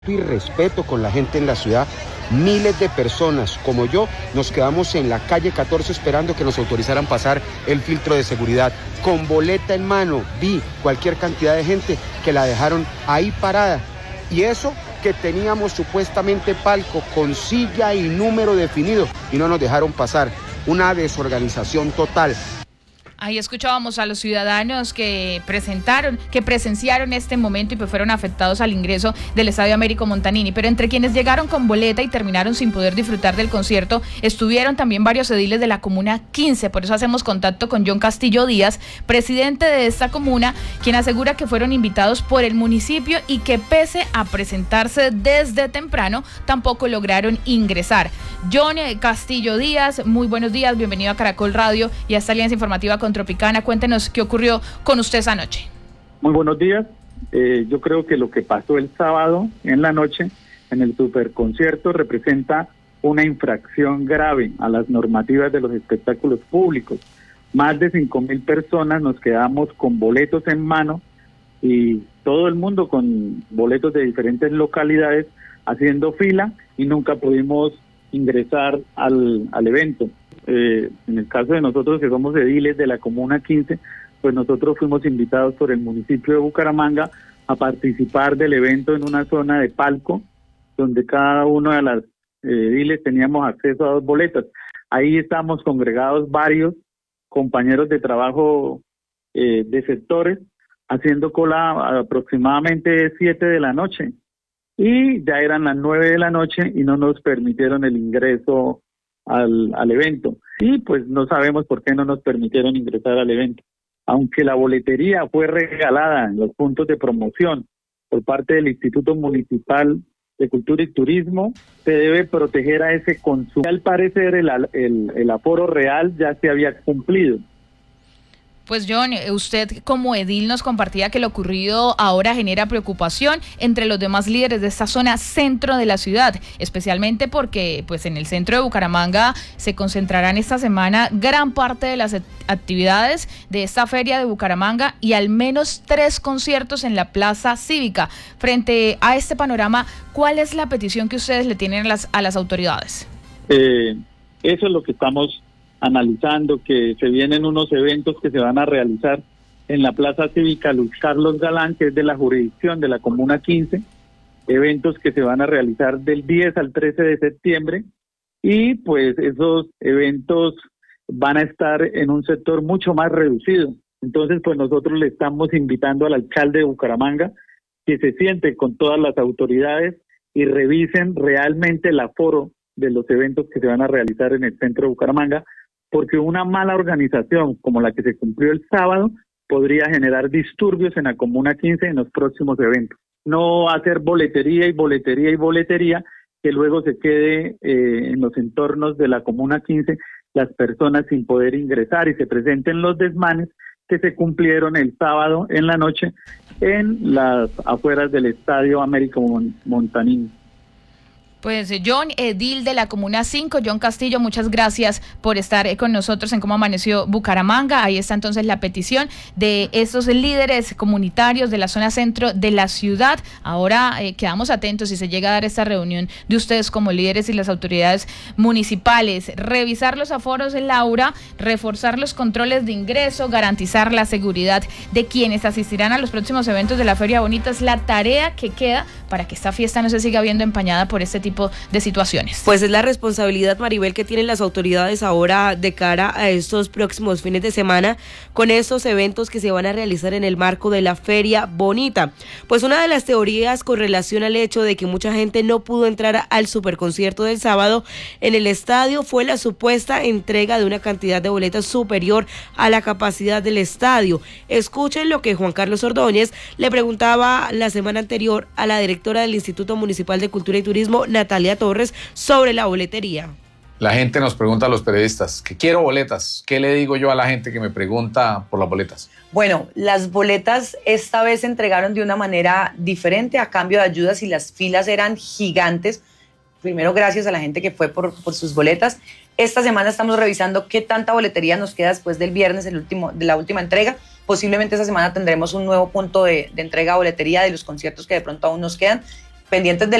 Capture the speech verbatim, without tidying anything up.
y respeto con la gente en la ciudad. Miles de personas como yo nos quedamos en la calle catorce esperando que nos autorizaran pasar el filtro de seguridad. Con boleta en mano vi cualquier cantidad de gente que la dejaron ahí parada. Y eso que teníamos supuestamente palco con silla y número definido y no nos dejaron pasar. Una desorganización total. Ahí escuchábamos a los ciudadanos que presentaron, que presenciaron este momento y pues fueron afectados al ingreso del Estadio Américo Montanini. Pero entre quienes llegaron con boleta y terminaron sin poder disfrutar del concierto, estuvieron también varios ediles de la Comuna quince. Por eso hacemos contacto con John Castillo Díaz, presidente de esta comuna, quien asegura que fueron invitados por el municipio y que pese a presentarse desde temprano, tampoco lograron ingresar. John Castillo Díaz, muy buenos días, bienvenido a Caracol Radio y a esta alianza informativa con Tropicana. Cuéntenos qué ocurrió con usted esa noche. Muy buenos días. Eh, yo creo que lo que pasó el sábado en la noche en el superconcierto representa una infracción grave a las normativas de los espectáculos públicos. Más de cinco mil personas nos quedamos con boletos en mano y todo el mundo con boletos de diferentes localidades haciendo fila y nunca pudimos ingresar al, al evento. Eh, en el caso de nosotros que somos ediles de la Comuna quince, pues nosotros fuimos invitados por el municipio de Bucaramanga a participar del evento en una zona de palco, donde cada uno de las eh, ediles teníamos acceso a dos boletas. Ahí estamos congregados varios compañeros de trabajo eh, de sectores, haciendo cola aproximadamente siete de la noche, y ya eran las nueve de la noche y no nos permitieron el ingreso Al, al evento. Y pues no sabemos por qué no nos permitieron ingresar al evento. Aunque la boletería fue regalada en los puntos de promoción por parte del Instituto Municipal de Cultura y Turismo, se debe proteger a ese consumo. Al parecer el, el, el aforo real ya se había cumplido. Pues John, usted como edil nos compartía que lo ocurrido ahora genera preocupación entre los demás líderes de esta zona centro de la ciudad, especialmente porque pues en el centro de Bucaramanga se concentrarán esta semana gran parte de las actividades de esta feria de Bucaramanga y al menos tres conciertos en la Plaza Cívica. Frente a este panorama, ¿cuál es la petición que ustedes le tienen a las, a las autoridades? Eh, eso es lo que estamos analizando, que se vienen unos eventos que se van a realizar en la Plaza Cívica Luis Carlos Galán, que es de la jurisdicción de la Comuna quince, eventos que se van a realizar del diez al trece de septiembre, y pues esos eventos van a estar en un sector mucho más reducido. Entonces pues nosotros le estamos invitando al alcalde de Bucaramanga que se siente con todas las autoridades y revisen realmente el aforo de los eventos que se van a realizar en el centro de Bucaramanga, porque una mala organización como la que se cumplió el sábado podría generar disturbios en la Comuna quince en los próximos eventos. No hacer boletería y boletería y boletería que luego se quede eh, en los entornos de la Comuna quince las personas sin poder ingresar y se presenten los desmanes que se cumplieron el sábado en la noche en las afueras del Estadio Américo Montanini. Pues John, edil de la Comuna cinco, John Castillo, muchas gracias por estar con nosotros en Cómo Amaneció Bucaramanga. Ahí está entonces la petición de estos líderes comunitarios de la zona centro de la ciudad. Ahora eh, quedamos atentos si se llega a dar esta reunión de ustedes como líderes y las autoridades municipales. Revisar los aforos, Laura, reforzar los controles de ingreso, garantizar la seguridad de quienes asistirán a los próximos eventos de la Feria Bonita. Es la tarea que queda para que esta fiesta no se siga viendo empañada por este tipo de situaciones. Pues es la responsabilidad, Maribel, que tienen las autoridades ahora de cara a estos próximos fines de semana con estos eventos que se van a realizar en el marco de la Feria Bonita. Pues una de las teorías con relación al hecho de que mucha gente no pudo entrar al superconcierto del sábado en el estadio fue la supuesta entrega de una cantidad de boletas superior a la capacidad del estadio. Escuchen lo que Juan Carlos Ordóñez le preguntaba la semana anterior a la directora del Instituto Municipal de Cultura y Turismo, Natalia Torres, sobre la boletería. La gente nos pregunta a los periodistas que quiero boletas. ¿Qué le digo yo a la gente que me pregunta por las boletas? Bueno, las boletas esta vez se entregaron de una manera diferente a cambio de ayudas y las filas eran gigantes. Primero, gracias a la gente que fue por, por sus boletas. Esta semana estamos revisando qué tanta boletería nos queda después del viernes, el último, de la última entrega. Posiblemente esta semana tendremos un nuevo punto de, de entrega a boletería de los conciertos que de pronto aún nos quedan. pendientes de